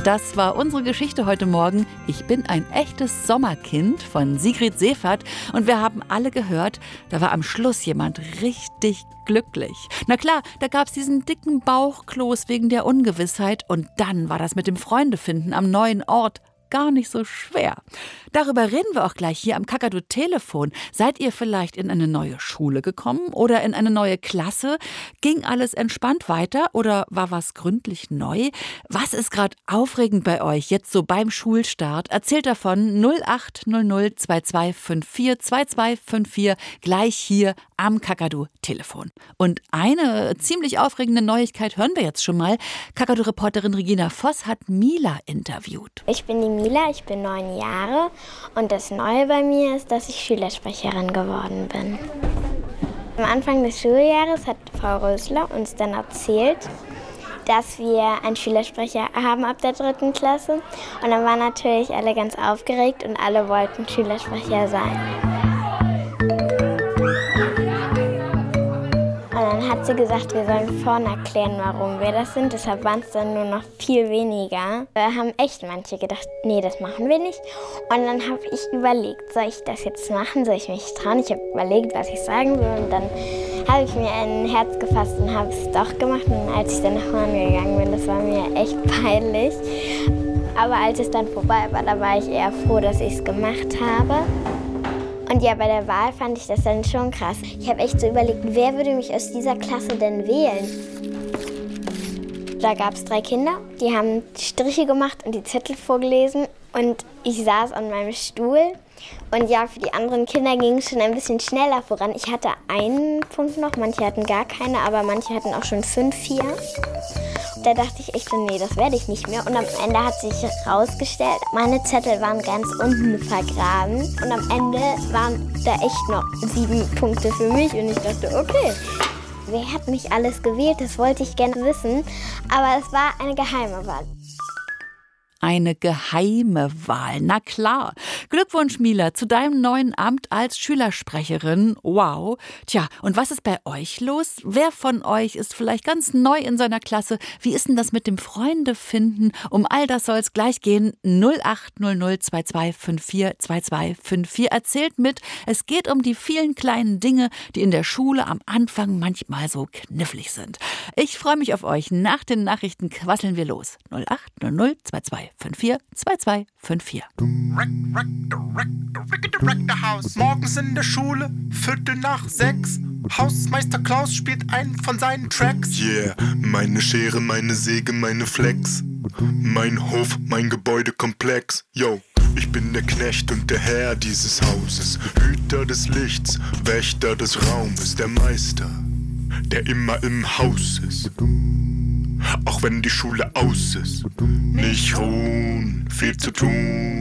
Das war unsere Geschichte heute Morgen. Ich bin ein echtes Sommerkind von Sigrid Seefert. Und wir haben alle gehört, da war am Schluss jemand richtig glücklich. Na klar, da gab's diesen dicken Bauchkloß wegen der Ungewissheit. Und dann war das mit dem Freundefinden am neuen Ort gar nicht so schwer. Darüber reden wir auch gleich hier am Kakadu-Telefon. Seid ihr vielleicht in eine neue Schule gekommen oder in eine neue Klasse? Ging alles entspannt weiter oder war was gründlich neu? Was ist gerade aufregend bei euch jetzt so beim Schulstart? Erzählt davon 0800 2254 2254 gleich hier am Kakadu-Telefon. Und eine ziemlich aufregende Neuigkeit hören wir jetzt schon mal. Kakadu-Reporterin Regina Voss hat Mila interviewt. Ich bin die Mila, ich bin 9 Jahre und das Neue bei mir ist, dass ich Schülersprecherin geworden bin. Am Anfang des Schuljahres hat Frau Rösler uns dann erzählt, dass wir einen Schülersprecher haben ab der 3. Klasse. Und dann waren natürlich alle ganz aufgeregt und alle wollten Schülersprecher sein. Und dann hat sie gesagt, wir sollen vorne erklären, warum wir das sind. Deshalb waren es dann nur noch viel weniger. Da haben echt manche gedacht, nee, das machen wir nicht. Und dann habe ich überlegt, soll ich das jetzt machen? Soll ich mich trauen? Ich habe überlegt, was ich sagen will. Und dann habe ich mir ein Herz gefasst und habe es doch gemacht. Und als ich dann nach vorne gegangen bin, das war mir echt peinlich. Aber als es dann vorbei war, da war ich eher froh, dass ich es gemacht habe. Und ja, bei der Wahl fand ich das dann schon krass. Ich habe echt so überlegt, wer würde mich aus dieser Klasse denn wählen? Da gab es 3 Kinder, die haben Striche gemacht und die Zettel vorgelesen. Und ich saß an meinem Stuhl. Und ja, für die anderen Kinder ging es schon ein bisschen schneller voran. Ich hatte einen Punkt noch, manche hatten gar keine, aber manche hatten auch schon 5, 4. Da dachte ich echt so, nee, das werde ich nicht mehr. Und am Ende hat sich herausgestellt, meine Zettel waren ganz unten vergraben. Und am Ende waren da echt noch 7 Punkte für mich. Und ich dachte, okay, wer hat mich alles gewählt? Das wollte ich gerne wissen. Aber es war eine geheime Wahl. Eine geheime Wahl, na klar. Glückwunsch, Mila, zu deinem neuen Amt als Schülersprecherin. Wow. Tja, und was ist bei euch los? Wer von euch ist vielleicht ganz neu in seiner Klasse? Wie ist denn das mit dem Freundefinden? Um all das soll es gleich gehen. 0800 2254 2254. Erzählt mit. Es geht um die vielen kleinen Dinge, die in der Schule am Anfang manchmal so knifflig sind. Ich freue mich auf euch. Nach den Nachrichten quasseln wir los. 0800 2254 2254. Morgens in der Schule, 5:45. Hausmeister Klaus spielt einen von seinen Tracks. Yeah, meine Schere, meine Säge, meine Flex. Mein Hof, mein Gebäudekomplex. Yo, ich bin der Knecht und der Herr dieses Hauses. Hüter des Lichts, Wächter des Raumes. Der Meister, der immer im Haus ist. Auch wenn die Schule aus ist. Nicht ruhen, viel zu tun.